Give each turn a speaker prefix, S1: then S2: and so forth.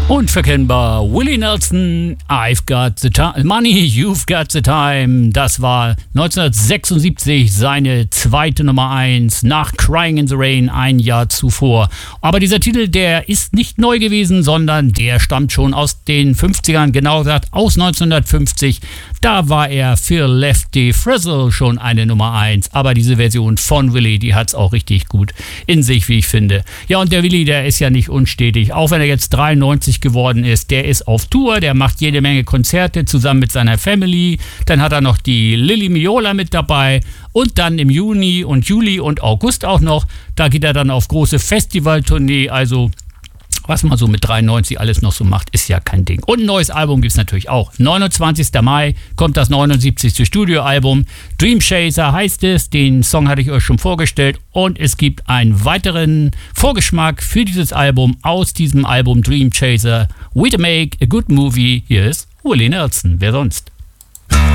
S1: Unverkennbar. Willie Nelson, I've got the money, you've got the time. Das war 1976 seine zweite Nummer 1 nach Crying in the Rain ein Jahr zuvor. Aber dieser Titel, der ist nicht neu gewesen, sondern der stammt schon aus den 50ern, genau gesagt aus 1950. Da war er für Lefty Frizzle schon eine Nummer 1. Aber diese Version von Willie, die hat es auch richtig gut in sich, wie ich finde. Ja, und der Willie, der ist ja nicht unstetig. Auch wenn er jetzt 93 geworden ist, der ist auf Tour, der macht jede Menge Konzerte zusammen mit seiner Family. Dann hat er noch die Lily Miola mit dabei. Und dann im Juni und Juli und August auch noch, da geht er dann auf große Festivaltournee, also was man so mit 93 alles noch so macht, ist ja kein Ding. Und ein neues Album gibt es natürlich auch. 29. Mai kommt das 79. Studioalbum. Dream Chaser heißt es. Den Song hatte ich euch schon vorgestellt. Und es gibt einen weiteren Vorgeschmack für dieses Album aus diesem Album Dream Chaser. We to make a good movie. Hier ist Willie Nelson. Wer sonst?